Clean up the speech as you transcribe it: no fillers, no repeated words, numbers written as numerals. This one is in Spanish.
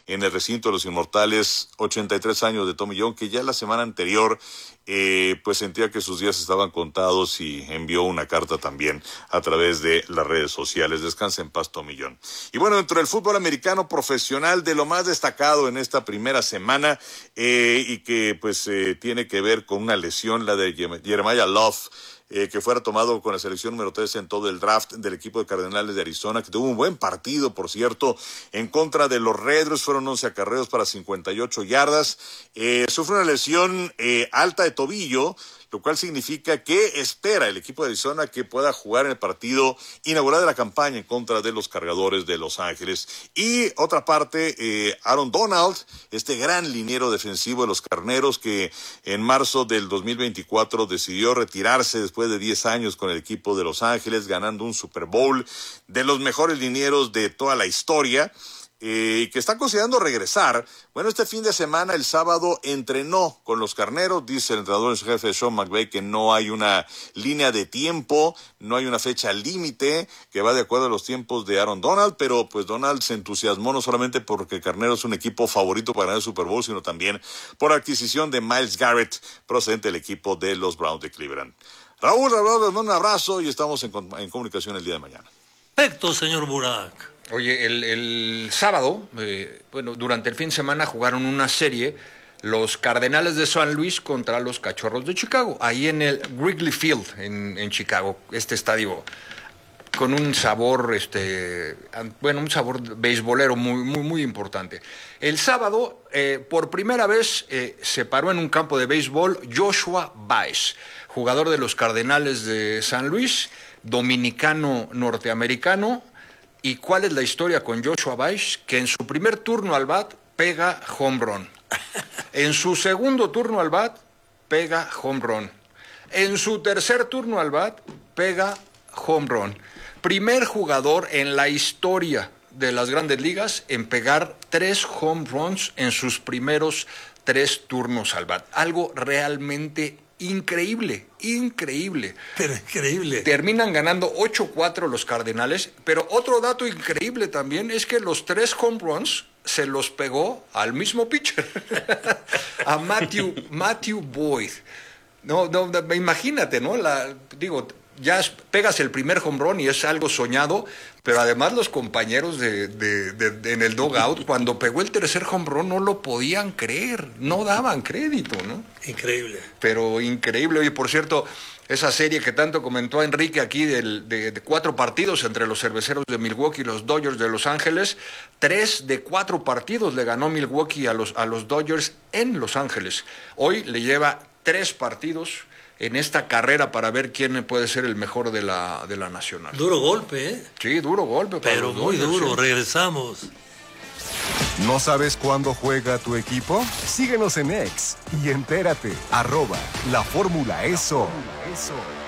en el recinto de los Inmortales, 83 años de Tommy John, que ya la semana anterior pues sentía que sus días estaban contados y envió una carta también a través de las redes sociales. Descansa en paz, Tommy John. Y bueno, dentro del fútbol americano profesional, de lo más destacado en esta primera semana, y que pues tiene que ver con una lesión, la de Jeremiah Love, que fuera tomado con la selección número 3 en todo el draft del equipo de Cardenales de Arizona, que tuvo un buen partido, por cierto, en contra de los Redros. Fueron 11 acarreos para 58 yardas. Sufre una lesión alta de tobillo, lo cual significa que espera el equipo de Arizona que pueda jugar en el partido inaugural de la campaña en contra de los Cargadores de Los Ángeles. Y otra parte, Aaron Donald, este gran liniero defensivo de los Carneros, que en marzo del 2024 decidió retirarse después de 10 años con el equipo de Los Ángeles, ganando un Super Bowl, de los mejores linieros de toda la historia, que está considerando regresar. Bueno, este fin de semana, el sábado, entrenó con los Carneros. Dice el entrenador en su jefe, Sean McVay, que no hay una línea de tiempo, no hay una fecha límite, que va de acuerdo a los tiempos de Aaron Donald, pero pues Donald se entusiasmó no solamente porque Carneros es un equipo favorito para ganar el Super Bowl, sino también por adquisición de Myles Garrett, procedente del equipo de los Browns de Cleveland. Raúl, un abrazo y estamos en comunicación el día de mañana. Perfecto, señor Burak. Oye, el sábado, durante el fin de semana jugaron una serie los Cardenales de San Luis contra los Cachorros de Chicago, ahí en el Wrigley Field en Chicago, este estadio con un sabor, un sabor beisbolero muy importante. El sábado, por primera vez, se paró en un campo de béisbol Joshua Baez, jugador de los Cardenales de San Luis, dominicano norteamericano. ¿Y cuál es la historia con Joshua Baez? Que en su primer turno al bat pega home run. En su segundo turno al bat pega home run. En su tercer turno al bat pega home run. Primer jugador en la historia de las Grandes Ligas en pegar 3 home runs en sus primeros 3 turnos al bat. Algo realmente increíble. Pero increíble. Terminan ganando 8-4 los Cardenales, pero otro dato increíble también es que los 3 home runs se los pegó al mismo pitcher, a Matthew Boyd. No, imagínate, ¿no? Ya pegas el primer home run y es algo soñado, pero además los compañeros en el dugout, cuando pegó el tercer home run, no lo podían creer, no daban crédito, ¿no? Increíble. Pero increíble. Oye, por cierto, esa serie que tanto comentó Enrique aquí de 4 partidos entre los Cerveceros de Milwaukee y los Dodgers de Los Ángeles, 3 de 4 partidos le ganó Milwaukee a los Dodgers en Los Ángeles. Hoy le lleva 3 partidos en esta carrera para ver quién puede ser el mejor de la nacional. Duro golpe, ¿eh? Sí, duro golpe. Pero muy duro, sí. Regresamos. ¿No sabes cuándo juega tu equipo? Síguenos en X y entérate. @La Fórmula ESO.